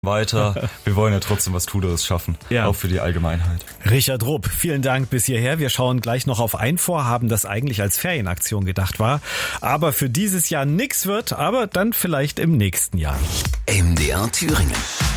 weiter. Wir wollen ja trotzdem was Cooleres schaffen, auch für die Allgemeinheit. Richard Rupp, vielen Dank bis hierher. Wir schauen gleich noch auf ein Vorhaben, das eigentlich als Ferienaktion gedacht war, aber für dieses Jahr nix wird, aber dann vielleicht im nächsten Jahr. MDR Thüringen.